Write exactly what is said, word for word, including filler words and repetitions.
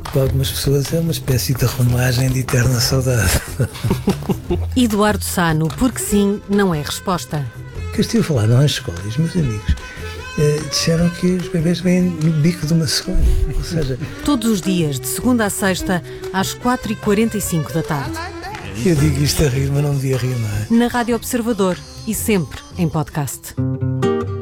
para algumas pessoas é uma espécie de romagem de eterna saudade. Eduardo Sá, no Porque Sim, não é resposta. O que eu estive a falar nas escolas, meus amigos eh, disseram que os bebês vêm no bico de uma cegonha. Ou seja, Todos os dias, de segunda a sexta, às quatro e quarenta e cinco da tarde. eu digo isto a rir, mas não devia rir, não é? Na Rádio Observador e sempre em podcast.